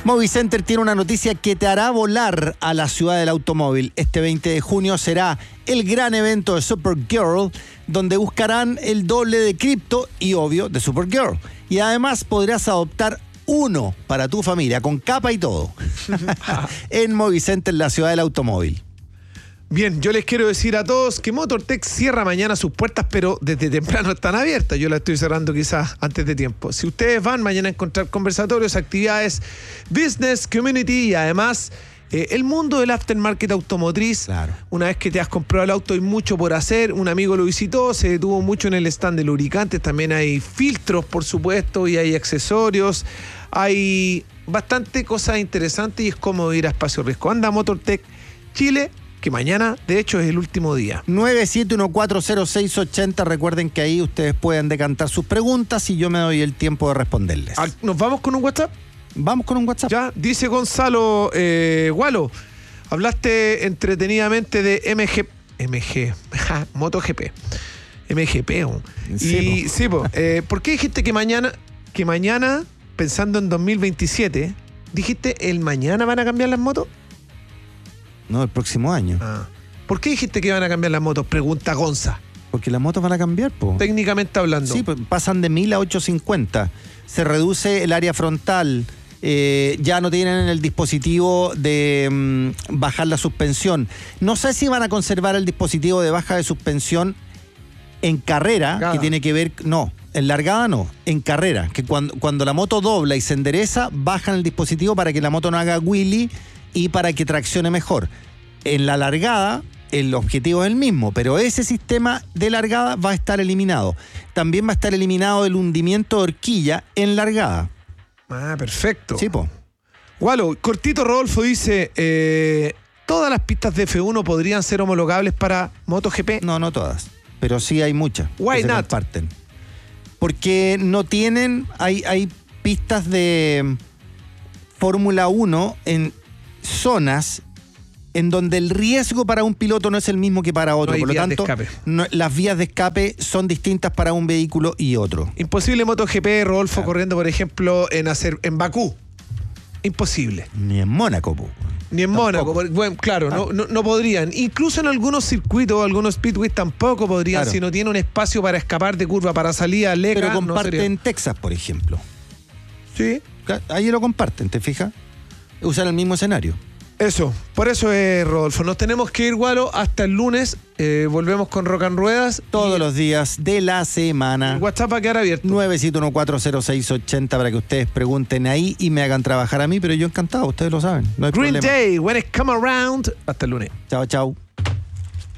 Movicenter tiene una noticia que te hará volar a la ciudad del automóvil. Este 20 de junio será el gran evento de Supergirl, donde buscarán el doble de cripto y, obvio, de Supergirl. Y además podrás adoptar uno para tu familia, con capa y todo, en Movicenter, la ciudad del automóvil. Bien, yo les quiero decir a todos que MotorTech cierra mañana sus puertas, pero desde temprano están abiertas. Yo las estoy cerrando quizás antes de tiempo. Si ustedes van mañana a encontrar conversatorios, actividades, business, community y además el mundo del aftermarket automotriz. Claro. Una vez que te has comprado el auto hay mucho por hacer. Un amigo lo visitó, se detuvo mucho en el stand de lubricantes. También hay filtros, por supuesto, y hay accesorios. Hay bastante cosas interesantes y es cómodo ir a Espacio Riesgo. Anda MotorTech Chile, que mañana, de hecho, es el último día. 971400680. Recuerden que ahí ustedes pueden decantar sus preguntas y yo me doy el tiempo de responderles. ¿Nos vamos con un WhatsApp? Vamos con un WhatsApp. Ya, dice Gonzalo, Gualo, hablaste entretenidamente de MotoGP. MGP. Sí, sí, ¿por qué dijiste que mañana, pensando en 2027, dijiste el mañana van a cambiar las motos? No, el próximo año. ¿Por qué dijiste que van a cambiar las motos? Pregunta Gonza. Porque las motos van a cambiar, po. Técnicamente hablando. Sí, pues pasan de 1000 a 850. Se reduce el área frontal. Ya no tienen el dispositivo de bajar la suspensión. No sé si van a conservar el dispositivo de baja de suspensión en carrera, que tiene que ver... No, en largada no, en carrera. Que cuando la moto dobla y se endereza, bajan el dispositivo para que la moto no haga wheelie y para que traccione mejor. En la largada, el objetivo es el mismo, pero ese sistema de largada va a estar eliminado. También va a estar eliminado el hundimiento de horquilla en largada. Perfecto. Sí, po. Gualo, cortito Rodolfo dice, ¿todas las pistas de F1 podrían ser homologables para MotoGP? No todas, pero sí hay muchas. Why que se not? comparten. Porque no tienen, hay pistas de Fórmula 1 en zonas en donde el riesgo para un piloto no es el mismo que para otro. No hay por lo vías de tanto, escape. las vías de escape son distintas para un vehículo y otro. Imposible MotoGP, Rodolfo, corriendo, por ejemplo, en Bakú. Imposible. Ni en Mónaco, po. Ni en Tampoco. Mónaco. Bueno, claro, no podrían. Incluso en algunos circuitos, algunos speedways tampoco podrían, Claro. si no tiene un espacio para escapar de curva, para salida, leca. Pero no comparten sería. Texas, por ejemplo. Sí. Ahí lo comparten, ¿te fijas? Usan el mismo escenario. Eso, por eso es, Rodolfo. Nos tenemos que ir, Gualo, hasta el lunes. Volvemos con Rock and Ruedas. Todos los días de la semana. El WhatsApp va a quedar abierto. 971400680 para que ustedes pregunten ahí y me hagan trabajar a mí, pero yo encantado, ustedes lo saben. No hay Green problema. Day, when it come around. Hasta el lunes. Chao, chao.